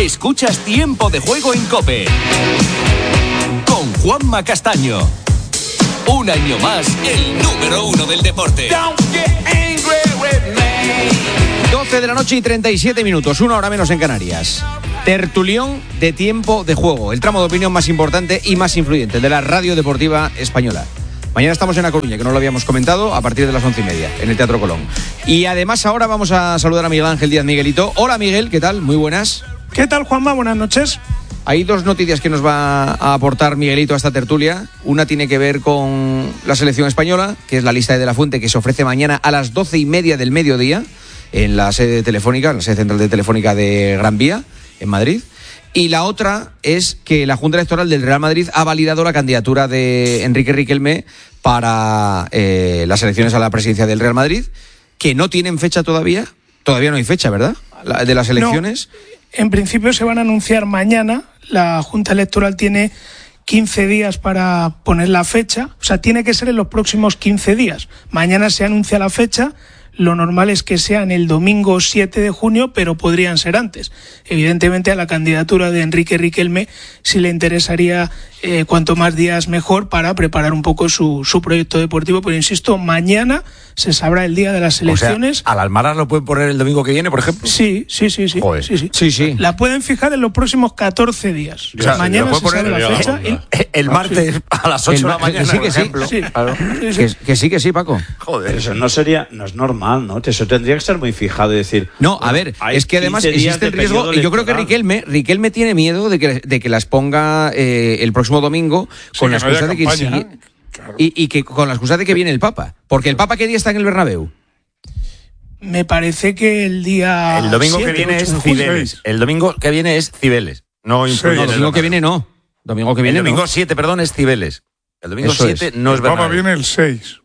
Escuchas Tiempo de Juego en COPE con Juanma Castaño. Un año más, el número 1 del deporte. 12 de la noche y 37 minutos, 1 hora menos en Canarias. Tertulión de Tiempo de Juego, el tramo de opinión más importante y más influyente de la radio deportiva española. Mañana estamos en A Coruña, que no lo habíamos comentado, a partir de las 11:30, en el Teatro Colón. Y además ahora vamos a saludar a Miguel Ángel Díaz Miguelito. Hola Miguel, ¿qué tal? Muy buenas. ¿Qué tal, Juanma? Buenas noches. Hay dos noticias que nos va a aportar Miguelito a esta tertulia. Una tiene que ver con la selección española, que es la lista de De la Fuente, que se ofrece mañana a las 12:30 del mediodía en la sede Telefónica, en la sede central de Telefónica de Gran Vía, en Madrid. Y la otra es que la Junta Electoral del Real Madrid ha validado la candidatura de Enrique Riquelme para las elecciones a la presidencia del Real Madrid, que no tienen fecha todavía. Todavía no hay fecha, ¿verdad? De las elecciones. No, en principio se van a anunciar mañana. La Junta Electoral tiene 15 días para poner la fecha. O sea, tiene que ser en los próximos 15 días. Mañana se anuncia la fecha. Lo normal es que sean el domingo 7 de junio, pero podrían ser antes. Evidentemente a la candidatura de Enrique Riquelme sí le interesaría cuanto más días mejor para preparar un poco su proyecto deportivo, pero insisto, mañana se sabrá el día de las elecciones. O sea, ¿al Almaraz lo pueden poner el domingo que viene, por ejemplo? Sí. Joder. Sí. La pueden fijar en los próximos 14 días. O sea, mañana se sabe la fecha. El martes a las 8 de la mañana, sí, por ejemplo. Sí. Claro. Que sí, Paco. Joder. Pero eso no es normal, ¿no? Eso tendría que estar muy fijado y decir... No, a ver, es que además existe el riesgo, y yo creo que Riquelme tiene miedo de que las ponga el próximo domingo con la excusa de que claro. y que con la excusa de que viene el Papa. Porque el Papa, ¿qué día está en el Bernabéu? Me parece que el domingo 7, que viene 8 es de junio. Cibeles. El domingo que viene es Cibeles. No, el domingo que viene no. Domingo que viene el domingo no. 7, perdón, es Cibeles. El domingo Eso 7 es. no es Bernabéu. Papa viene el 6.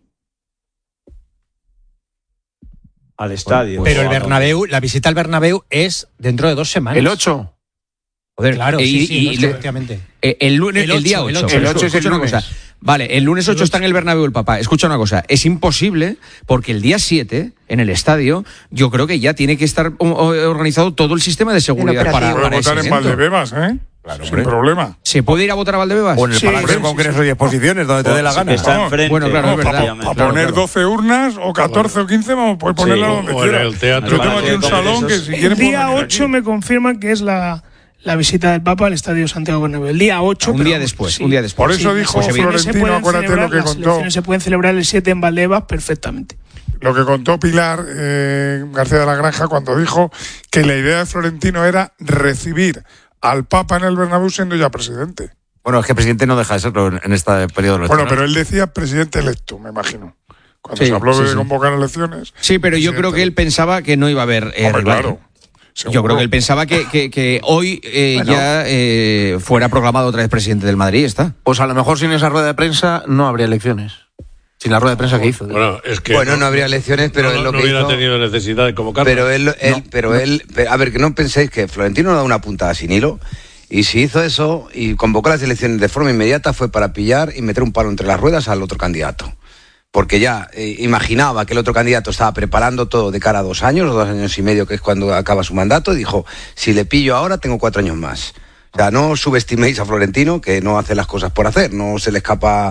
Al estadio. Pero el Bernabéu, la visita al Bernabéu es dentro de 2 semanas. ¿El 8? Joder, Claro, sí, efectivamente. El lunes, el día 8. Escucha una cosa. Vale, el lunes 8 está en el Bernabéu el Papa. Escucha una cosa. Es imposible porque el día 7, en el estadio, yo creo que ya tiene que estar organizado todo el sistema de seguridad para votar ese en evento. Valdebebas, ¿eh? Claro, sin problema. ¿Se puede ir a votar a Valdebebas? O en el Palacio de Congresos y Exposiciones, donde te dé la gana. Está enfrente. Bueno, claro, es verdad. Para poner 12 urnas o 14 o 15, vamos, puedes ponerla donde quiera. el teatro. Yo tengo aquí un salón que si quieren El día puedo venir 8 aquí. me confirman que es la visita del Papa al Estadio Santiago Bernabéu. El día 8. Un día después, sí. un día después. Por eso dijo Florentino, acuérdate lo que las contó. elecciones se pueden celebrar el 7 en Valdebebas perfectamente. Lo que contó Pilar García de la Granja cuando dijo que la idea de Florentino era recibir al Papa en el Bernabéu siendo ya presidente. Bueno, es que presidente no deja de serlo en este periodo electoral. Bueno, pero él decía presidente electo, me imagino. Cuando Sí, se habló de sí. convocar elecciones. Sí, pero yo creo que él pensaba que no iba a haber Hombre, rival. claro. Yo Seguro. creo que él pensaba que hoy ya fuera proclamado otra vez presidente del Madrid, está. Pues a lo mejor sin esa rueda de prensa no habría elecciones. Sin la rueda de prensa que hizo. Bueno, es que no habría elecciones, pero él lo que hubiera hizo... tenido necesidad de convocarlo. Pero él, a ver, que no penséis que Florentino no da una puntada sin hilo. Y si hizo eso y convocó las elecciones de forma inmediata fue para pillar y meter un palo entre las ruedas al otro candidato. Porque ya imaginaba que el otro candidato estaba preparando todo de cara a 2 años, o 2 años y medio, que es cuando acaba su mandato, y dijo, si le pillo ahora, tengo 4 años más. O sea, no subestiméis a Florentino, que no hace las cosas por hacer, no se le escapa...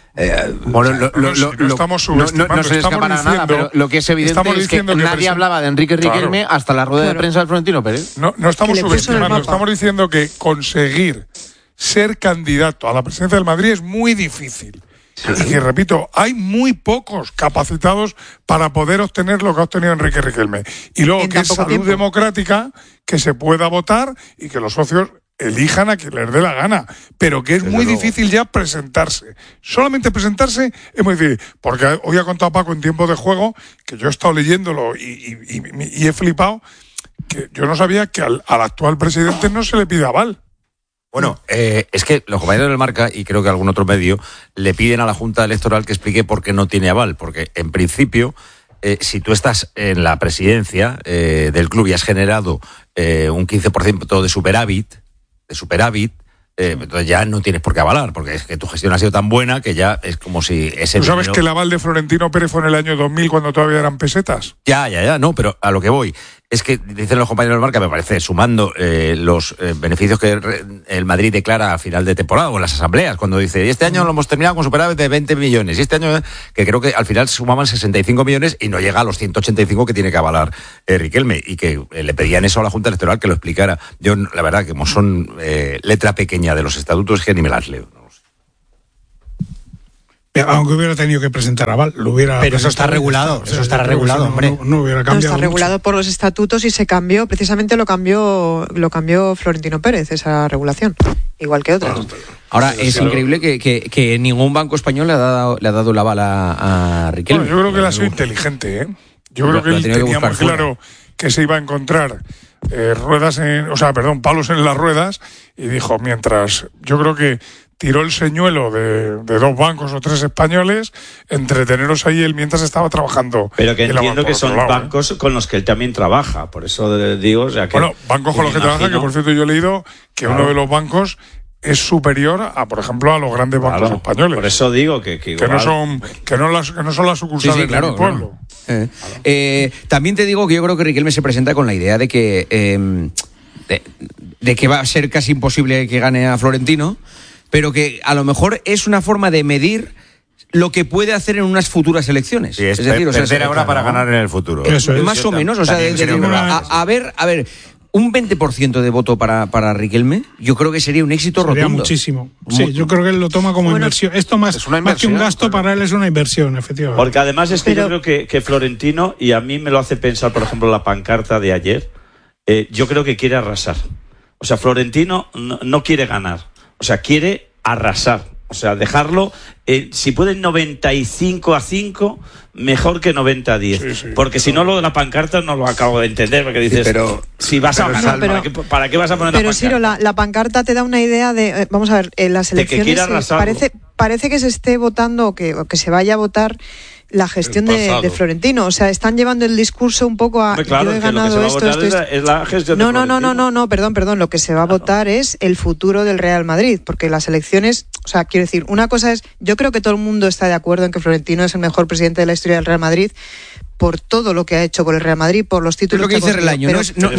Bueno, no estamos subestimando, no se le escapará nada, pero lo que es evidente es que nadie hablaba de Enrique Riquelme hasta la rueda de prensa de Florentino Pérez. No estamos subestimando, estamos diciendo que conseguir ser candidato a la presidencia del Madrid es muy difícil. Y que, repito, hay muy pocos capacitados para poder obtener lo que ha obtenido Enrique Riquelme. Y luego que es salud democrática, que se pueda votar y que los socios elijan a quien les dé la gana, pero que es muy difícil ya presentarse. Solamente presentarse es muy difícil, porque hoy ha contado Paco en Tiempo de Juego, que yo he estado leyéndolo y he flipado, que yo no sabía que al actual presidente no se le pide aval. Bueno, es que los compañeros del Marca, y creo que algún otro medio, le piden a la Junta Electoral que explique por qué no tiene aval, porque en principio... si tú estás en la presidencia del club y has generado un 15% de superávit, entonces ya no tienes por qué avalar, porque es que tu gestión ha sido tan buena que ya es como si ese... ¿Tú sabes dinero... que el aval de Florentino Pérez fue en el año 2000 cuando todavía eran pesetas? Ya, no, pero a lo que voy es que, dicen los compañeros del Marca, me parece, sumando los beneficios que el Madrid declara a final de temporada o en las asambleas, cuando dice, este año lo hemos terminado con superávit de 20 millones, y este año, que creo que al final sumaban 65 millones y no llega a los 185 que tiene que avalar Riquelme, y que le pedían eso a la Junta Electoral que lo explicara. Yo, la verdad, que como son letra pequeña de los estatutos, que ni me las leo. Aunque hubiera tenido que presentar aval, lo hubiera. Pero eso está regulado, eso estará regulado, hombre. No hubiera cambiado. Está regulado por los estatutos y se cambió, precisamente lo cambió Florentino Pérez, esa regulación, igual que otras. Ahora, es increíble que ningún banco español le ha dado la bala a Riquelme. Bueno, yo creo que él ha sido inteligente, ¿eh? Yo creo que él tenía muy claro que se iba a encontrar palos en las ruedas, y dijo, yo creo que tiró el señuelo de 2 bancos o 3 españoles, entreteneros ahí él mientras estaba trabajando. Pero que entiendo que son bancos con los que él también trabaja, por eso digo, o sea que... Bueno, bancos con los que trabaja, que por cierto yo he leído que uno de los bancos es superior a, por ejemplo, a los grandes bancos españoles. Por eso digo que no son las sucursales de mi pueblo. También te digo que yo creo que Riquelme se presenta con la idea de que va a ser casi imposible que gane a Florentino, pero que a lo mejor es una forma de medir lo que puede hacer en unas futuras elecciones. Sí, es decir, perder ahora para ganar en el futuro. Más o menos, a ver, un 20% de voto para Riquelme, yo creo que sería un éxito rotundo. Sería muchísimo. Sí, yo creo que él lo toma como inversión. Esto más que un gasto, para él es una inversión, efectivamente. Porque además es que yo creo que Florentino, y a mí me lo hace pensar, por ejemplo, la pancarta de ayer, yo creo que quiere arrasar. O sea, Florentino no quiere ganar. O sea, quiere arrasar. O sea, dejarlo, si pueden 95-5, mejor que 90-10. Sí. Porque si no, lo de la pancarta no lo acabo de entender. Porque dices, si vas a ganar, ¿para qué vas a poner la pancarta? Pero Ciro, la pancarta te da una idea de, vamos a ver, en las elecciones parece que se esté votando o que se vaya a votar la gestión de Florentino. O sea, están llevando el discurso un poco a... Claro, yo he ganado esto. Es la gestión de Florentino. No, perdón. Lo que se va a votar es el futuro del Real Madrid, porque las elecciones... O sea, quiero decir, una cosa es... Yo creo que todo el mundo está de acuerdo en que Florentino es el mejor presidente de la historia del Real Madrid, por todo lo que ha hecho por el Real Madrid, por los títulos que dice Relaño.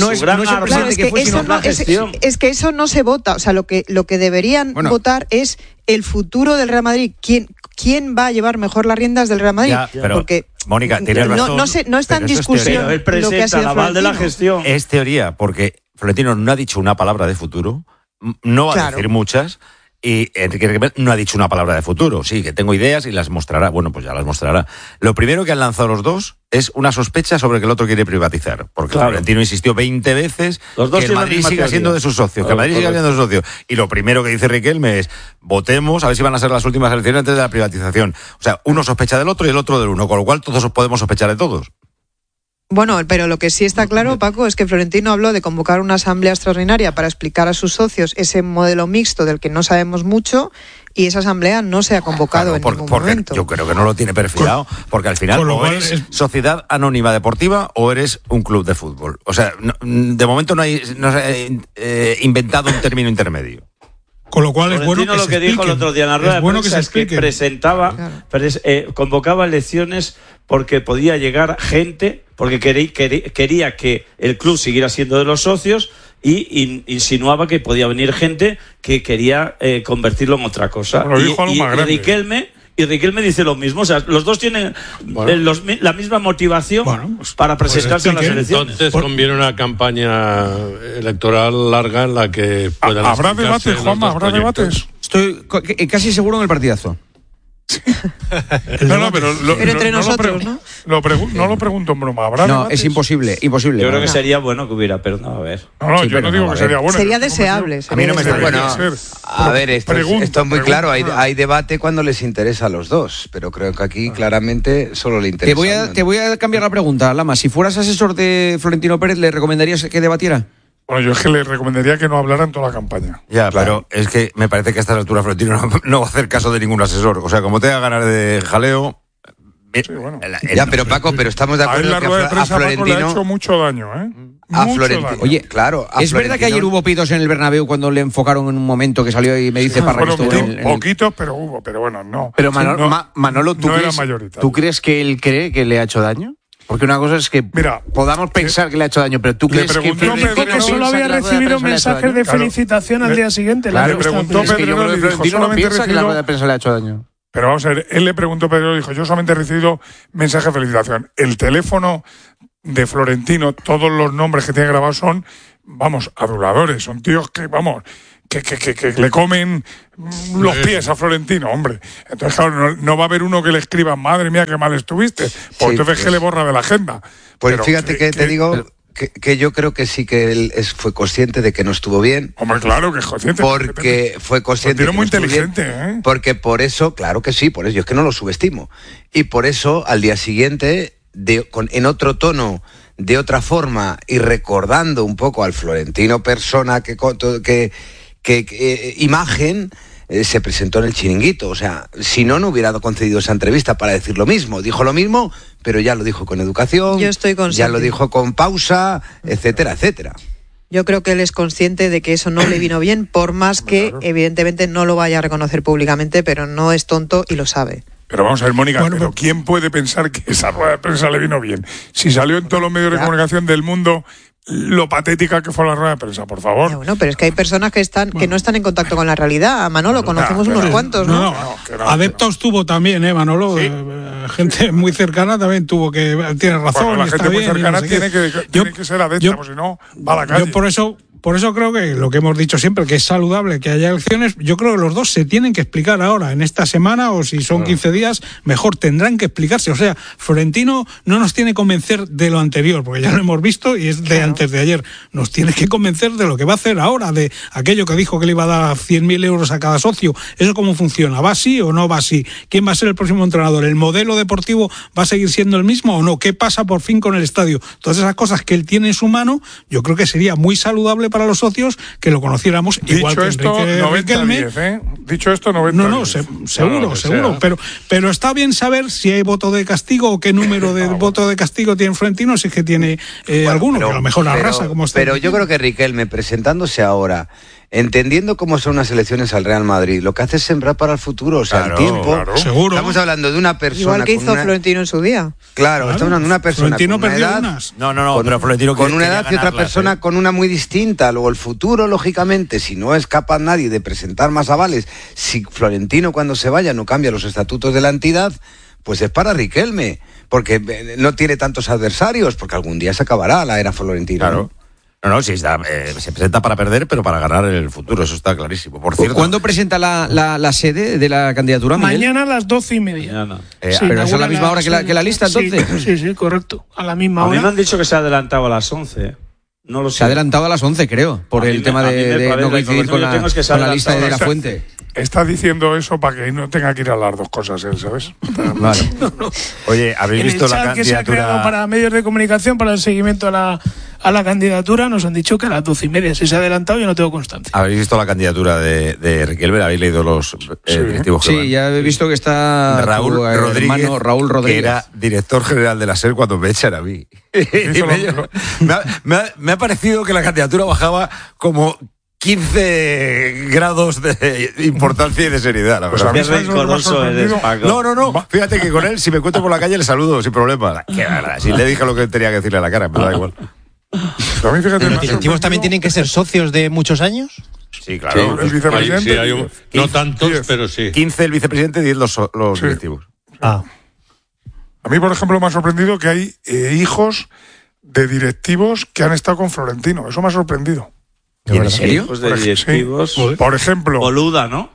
Es que eso no se vota. O sea, lo que deberían votar es el futuro del Real Madrid. ¿Quién va a llevar mejor las riendas del Real Madrid? Porque Mónica, tienes razón. No está en discusión él presenta lo que ha sido el aval de la gestión. Es teoría, porque Florentino no ha dicho una palabra de futuro, no va a decir muchas, y Enrique Riquelme no ha dicho una palabra de futuro. Sí, que tengo ideas y las mostrará. Bueno, pues ya las mostrará. Lo primero que han lanzado los dos es una sospecha sobre que el otro quiere privatizar. Porque Florentino insistió 20 veces que el Madrid siga siendo de sus socios. Que el Madrid siga siendo de sus socios. Y lo primero que dice Riquelme es, votemos a ver si van a ser las últimas elecciones antes de la privatización. O sea, uno sospecha del otro y el otro del uno. Con lo cual todos podemos sospechar de todos. Bueno, pero lo que sí está claro, Paco, es que Florentino habló de convocar una asamblea extraordinaria para explicar a sus socios ese modelo mixto del que no sabemos mucho, y esa asamblea no se ha convocado en ningún momento. Yo creo que no lo tiene perfilado, porque al final o eres sociedad anónima deportiva o eres un club de fútbol. O sea, de momento no se ha inventado un término intermedio. Con lo cual es bueno que lo que dijo el otro día en la rueda de prensa es que presentaba, convocaba elecciones porque podía llegar gente, porque quería que el club siguiera siendo de los socios, y insinuaba que podía venir gente que quería convertirlo en otra cosa. Y Riquelme dice lo mismo. O sea, los dos tienen la misma motivación para presentarse en las elecciones. Entonces conviene una campaña electoral larga en la que puedan... ¿Habrá debates, Juanma? ¿Habrá debates? Estoy casi seguro en el partidazo. Pero entre nosotros, ¿no? No lo pregunto en broma. ¿Habrá debates? Es imposible. Yo creo que sería bueno que hubiera, pero no, a ver. Yo no digo que sería bueno. Sería deseable. A mí no me A ver, esto es muy claro. Hay debate cuando les interesa a los dos, pero creo que aquí claramente solo le interesa. Te voy a cambiar la pregunta, Lama. Si fueras asesor de Florentino Pérez, ¿le recomendarías que debatiera? Bueno, yo es que le recomendaría que no hablara en toda la campaña. Ya, claro. Pero es que me parece que a estas alturas Florentino no va a hacer caso de ningún asesor. O sea, como te haga ganar de jaleo... Sí, bueno. Pero Paco, estamos de acuerdo que a Florentino le ha hecho mucho daño, ¿eh? Oye, claro. ¿Es verdad que ayer hubo pitos en el Bernabéu cuando le enfocaron en un momento que salió y me dice Parra que estuvo poquitos, pero hubo, pero bueno, no. Pero Manolo, ¿tú crees que él cree que le ha hecho daño? Porque una cosa es que podamos pensar que le ha hecho daño, pero tú crees que solo había recibido mensajes de felicitación al día siguiente. Claro, le preguntó Pedrerol y dijo, solamente que la rueda de prensa le ha hecho daño. Pero vamos a ver, él le preguntó a Pedrerol y dijo, yo solamente he recibido mensajes de felicitación. El teléfono de Florentino, todos los nombres que tiene grabados son, aduladores, son tíos que, que le comen los pies a Florentino, hombre. Entonces, claro, no va a haber uno que le escriba, madre mía, qué mal estuviste, porque entonces que le borra de la agenda. Pues pero fíjate que te digo que yo creo que sí que él fue consciente de que no estuvo bien. Hombre, claro que es consciente. Porque fue consciente. Pero muy inteligente, ¿eh? Porque por eso, claro que sí, por eso, yo es que no lo subestimo. Y por eso, al día siguiente, en otro tono, de otra forma, y recordando un poco al Florentino persona que imagen, se presentó en el Chiringuito. O sea, si no hubiera concedido esa entrevista para decir lo mismo. Dijo lo mismo, pero ya lo dijo con educación. Yo estoy consciente. Ya lo dijo con pausa, etcétera, etcétera. Yo creo que él es consciente de que eso no le vino bien, por más que evidentemente no lo vaya a reconocer públicamente, pero no es tonto y lo sabe. Pero vamos a ver, Mónica, pero ¿quién puede pensar que esa rueda de prensa le vino bien? Si salió en todos los medios de comunicación del mundo lo patética que fue la rueda de prensa, por favor. Bueno, pero es que hay personas que no están en contacto con la realidad. A Manolo conocemos unos cuantos, ¿no? Adeptos tuvo también, Manolo. ¿Sí? Gente muy cercana también tuvo que... Tiene razón. Bueno, la gente muy cercana tiene que ser adepta, porque si no, va a la calle. Yo por eso creo que lo que hemos dicho siempre, que es saludable que haya elecciones, yo creo que los dos se tienen que explicar ahora, en esta semana, o si son 15 días, mejor tendrán que explicarse. O sea, Florentino no nos tiene que convencer de lo anterior, porque ya lo hemos visto y es de antes de ayer. Nos tiene que convencer de lo que va a hacer ahora, de aquello que dijo que le iba a dar 100.000 euros a cada socio. ¿Eso cómo funciona? ¿Va así o no va así? ¿Quién va a ser el próximo entrenador? ¿El modelo deportivo va a seguir siendo el mismo o no? ¿Qué pasa por fin con el estadio? Todas esas cosas que él tiene en su mano, yo creo que sería muy saludable para los socios que lo conociéramos. Dicho igual que esto, Enrique 90-10, ¿eh? Dicho esto, 90-10. No, seguro. Pero está bien saber si hay voto de castigo o qué número de voto de castigo tiene Florentino, si es que tiene alguno, que a lo mejor arrasa como está. Pero yo creo que Riquelme, presentándose ahora, entendiendo cómo son las elecciones al Real Madrid, lo que hace es sembrar para el futuro, o sea, el tiempo. Claro. Seguro. Estamos hablando de una persona. Igual que hizo Florentino en su día. Claro, estamos hablando de una persona Florentino con una edad. Pero Florentino con una edad y otra persona con una muy distinta. Luego el futuro, lógicamente, si no es capaz nadie de presentar más avales, si Florentino cuando se vaya no cambia los estatutos de la entidad, pues es para Riquelme, porque no tiene tantos adversarios, porque algún día se acabará la era Florentino. Claro. No, sí, se presenta para perder, pero para ganar el futuro, eso está clarísimo. Por cierto, ¿cuándo presenta la sede de la candidatura, Miguel? Mañana a las 12:30. Pero es a la misma hora que la lista, entonces. Sí, correcto. A la misma hora. A mí me han dicho que se ha adelantado a las 11. No lo sé. Se ha adelantado a las 11, creo, por el tema de no coincidir con la lista de la fuente. Está diciendo eso para que no tenga que ir a las dos cosas él, ¿sabes? Vale. Oye, ¿habéis visto la candidatura que se ha creado para medios de comunicación para el seguimiento a la candidatura? Nos han dicho que a las 12:30. Si se ha adelantado, yo no tengo constancia. ¿Habéis visto la candidatura de Riquelme? ¿Habéis leído los directivos? Sí, ya he visto que está Raúl Rodríguez, que era director general de la SER cuando me echan a mí. Me ha parecido que la candidatura bajaba como 15 grados de importancia y de seriedad, la verdad. Qué rencoroso eres, Paco. No. Fíjate que con él, si me encuentro por la calle, le saludo sin problema. Si le dije lo que tenía que decirle a la cara, me da igual. ¿Los directivos también tienen que ser socios de muchos años? Sí, claro. Sí, el vicepresidente. No tantos, pero sí. 15 el vicepresidente y 10 los directivos. A mí, por ejemplo, me ha sorprendido que hay hijos de directivos que han estado con Florentino. Eso me ha sorprendido. ¿En serio? Hijos de directivos. Sí. Por ejemplo. Boluda, ¿no?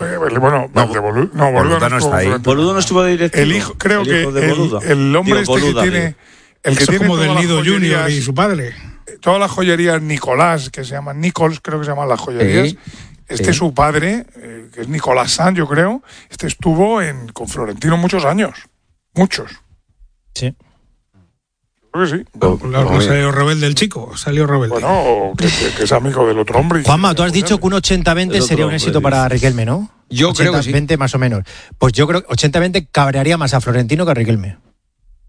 Boluda no está ahí. Boluda no estuvo de directivo. El hijo, creo que el hombre que tiene... El que tiene como del Nido Junior y su padre. Todas las joyerías Nicolás, que se llaman Nichols, creo que se llaman las joyerías. Su padre, que es Nicolás Sanz, yo creo, estuvo con Florentino muchos años. Muchos. Sí. Creo que sí. Claro, salió rebelde el chico, Bueno, que es amigo del otro hombre. Juanma, tú has dicho que un 80-20 sería un éxito para Riquelme, ¿no? Yo creo que sí. 80-20 más o menos. Pues yo creo que 80-20 cabrearía más a Florentino que a Riquelme.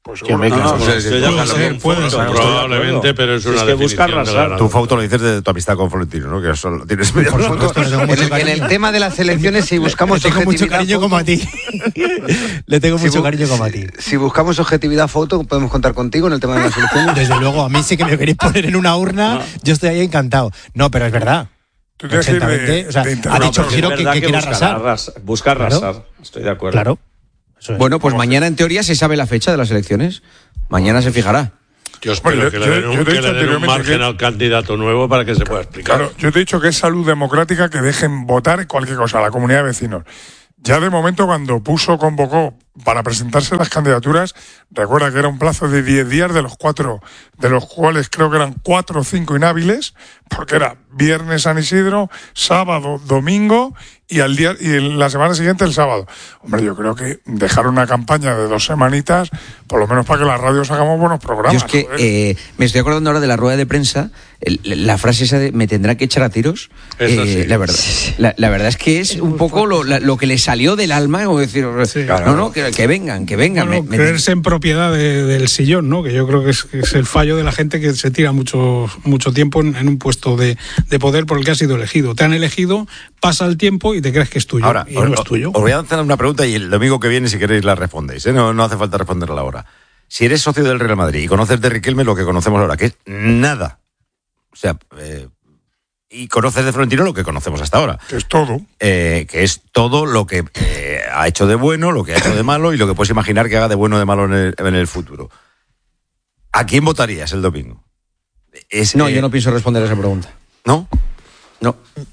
Pues probablemente, pero es una definición. Tu Fausto lo dices de tu amistad con Florentino, ¿no? Que solo tienes medio. Por supuesto, en el tema de las elecciones, si buscamos objetividad, mucho cariño como a ti. Le tengo mucho cariño como a ti. Si buscamos objetividad, Fausto, podemos contar contigo en el tema de las elecciones. Desde luego, a mí sí que me queréis poner en una urna, yo estoy ahí encantado. No, pero es verdad. Tú tienes que ir ha dicho Giro que quiere arrasar. Buscar arrasar, estoy de acuerdo. Claro. Bueno, pues mañana en teoría se sabe la fecha de las elecciones. Mañana se fijará. Yo espero que le den un margen al candidato nuevo para que se pueda explicar. Claro, yo te he dicho que es salud democrática que dejen votar cualquier cosa a la comunidad de vecinos. Ya de momento, cuando convocó para presentarse las candidaturas, recuerda que era un plazo de 10 días de los cuales creo que eran 4 o 5 inhábiles, porque era viernes San Isidro, sábado, domingo y la semana siguiente el sábado. Hombre, yo creo que dejar una campaña de 2 semanitas, por lo menos para que las radios hagamos buenos programas. Yo es que me estoy acordando ahora de la rueda de prensa, la frase esa de ¿me tendrá que echar a tiros? Sí. La verdad es que es un poco lo que le salió del alma, como decir, no, que vengan. Bueno, creerse en propiedad del sillón, ¿no? Que yo creo que es el fallo de la gente que se tira mucho tiempo en un puesto de poder por el que has sido elegido. Te han elegido, pasa el tiempo y te crees que es tuyo. Ahora, y no es tuyo. Os voy a hacer una pregunta y el domingo que viene, si queréis, la respondéis. No hace falta responderla ahora. Si eres socio del Real Madrid y conoces de Riquelme lo que conocemos ahora, que es nada. O sea, y conoces de Florentino lo que conocemos hasta ahora. Que es todo. Que es todo lo que ha hecho de bueno, lo que ha hecho de malo y lo que puedes imaginar que haga de bueno o de malo en el futuro. ¿A quién votarías el domingo? Yo no pienso responder a esa pregunta. ¿No? No.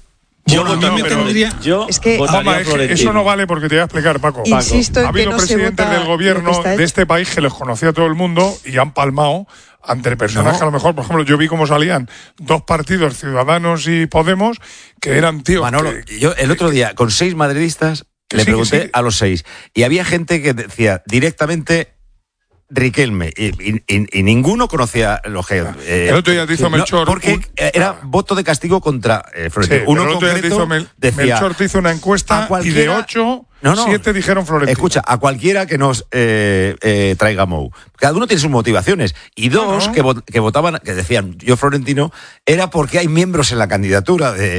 Es que eso no vale porque te voy a explicar, Paco. Insisto en ha habido presidentes del gobierno de este país que los conocía todo el mundo y han palmado ante personas que a lo mejor, por ejemplo, yo vi cómo salían 2 partidos, Ciudadanos y Podemos, que eran tíos. Manolo, yo el otro día con 6 madridistas le pregunté a los 6 y había gente que decía directamente Riquelme y ninguno conocía los que el otro día te hizo Melchor porque era voto de castigo contra Florentino. Uno el otro día te hizo Melchor te hizo una encuesta y de 8 7 dijeron Florentino. Escucha, a cualquiera que nos traiga Mou. Cada uno tiene sus motivaciones y 2 que votaban, que decían yo Florentino, era porque hay miembros en la candidatura de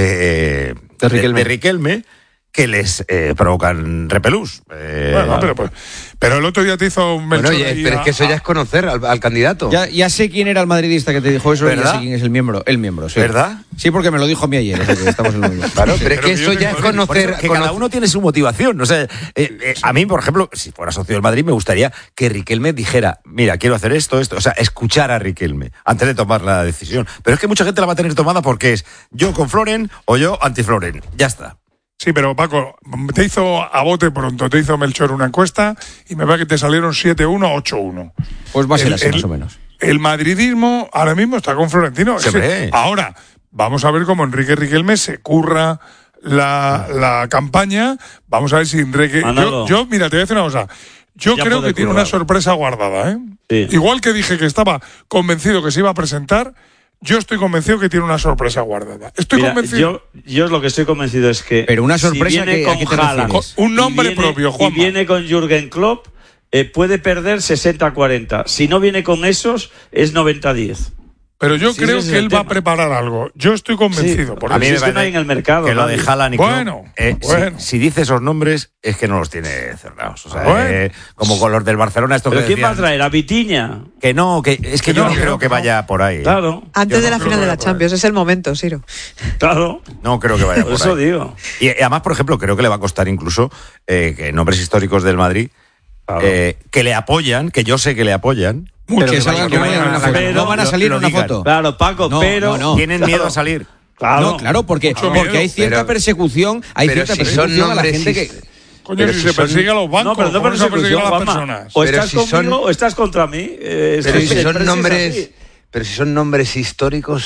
Riquelme que les provocan repelús. Bueno, pero el otro día te hizo un Melchor. Bueno, pero es que eso ya es conocer al candidato. Ya sé quién era el madridista que te dijo eso, ¿verdad? Y ya sé quién es el miembro, sí. ¿Verdad? Sí, porque me lo dijo a mí ayer, o sea que estamos en lo mismo. Claro, pero es que eso ya es conocer. Que cada uno tiene su motivación. O sea, a mí, por ejemplo, si fuera socio del Madrid, me gustaría que Riquelme dijera, mira, quiero hacer esto. O sea, escuchar a Riquelme antes de tomar la decisión. Pero es que mucha gente la va a tener tomada porque es yo con Floren o yo anti-Floren. Ya está. Sí, pero Paco, te hizo a bote pronto, te hizo Melchor una encuesta y me parece que te salieron 7-1, 8-1. Pues va a ser así más o menos. El madridismo ahora mismo está con Florentino. Ahora, vamos a ver cómo Enrique Riquelme se curra la campaña. Vamos a ver si Enrique... Yo, mira, te voy a decir una cosa. Yo creo que tiene una sorpresa guardada, ¿eh? Sí. Igual que dije que estaba convencido que se iba a presentar... Yo estoy convencido que tiene una sorpresa guardada. Convencido. Yo lo que estoy convencido es que... Pero una sorpresa si viene con Haaland, un nombre propio, Juanma. Y viene con Jürgen Klopp, puede perder 60-40. Si no viene con esos, es 90-10. Pero yo creo que él va a preparar algo. Yo estoy convencido. A mí me parece que no hay en el mercado. Que lo de Haaland y bueno. Si dice esos nombres, es que no los tiene cerrados. O sea, como con los del Barcelona. ¿Pero quién va a traer? ¿A Vitinha? Que no, es que yo no creo que vaya por ahí. Claro. Antes de la final de la Champions, es el momento, Siro. Claro. No creo que vaya por ahí. Eso digo. Y además, por ejemplo, creo que le va a costar incluso que nombres históricos del Madrid que le apoyan, que yo sé que le apoyan. No van a salir en una foto. Claro, Paco, pero tienen miedo a salir. Claro, porque hay cierta persecución, a la gente que... Coño, si se persigue a los bancos, no se persigue a las personas. O estás conmigo o estás contra mí. Pero si son nombres históricos,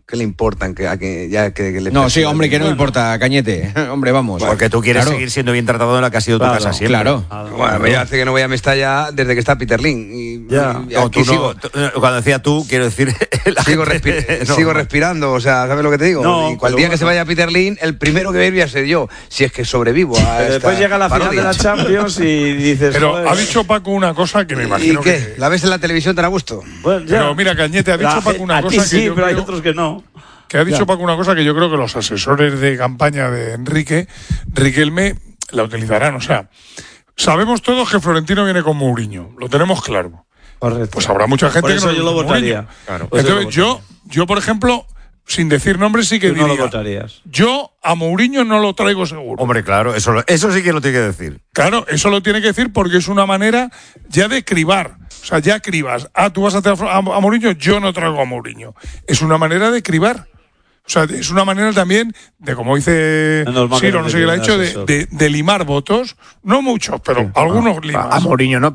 ¿Qué le importan? Que le no, sí, hombre, que no importa, Cañete. Hombre, vamos. Porque tú quieres seguir siendo bien tratado en la que ha sido tu casa siempre. Claro. Bueno, ya hace que no voy a Mestalla desde que está Peter Lim. Y aquí sigo. Cuando decía tú, quiero decir... Sigo respirando, o sea, ¿sabes lo que te digo? No, y cual día que se vaya Peter Lim, el primero que voy a ser yo, si es que sobrevivo a después llega la final de la Champions y dices... Pero ha dicho Paco una cosa que me imagino. ¿Y qué? ¿La ves en la televisión, te da gusto? Bueno, pero mira, Cañete, ha dicho Paco una cosa que sí, yo pero creo, hay otros que no. Que ha dicho Paco una cosa que yo creo que los asesores de campaña de Riquelme la utilizarán. O sea, sabemos todos que Florentino viene con Mourinho, lo tenemos claro. Correcto. Pues habrá mucha gente por eso que no yo lo votaría. Claro. Entonces yo, por ejemplo, sin decir nombres, sí que diría. No lo votarías. Yo a Mourinho no lo traigo seguro. Hombre, claro, eso sí que lo tiene que decir. Claro, eso lo tiene que decir porque es una manera ya de cribar. O sea, ya cribas. Tú vas a traer a Mourinho, yo no traigo a Mourinho. Es una manera de cribar. O sea, es una manera también de, como dice Ciro, no sé qué le ha hecho, de limar votos. No muchos, pero algunos limas. A Mourinho no,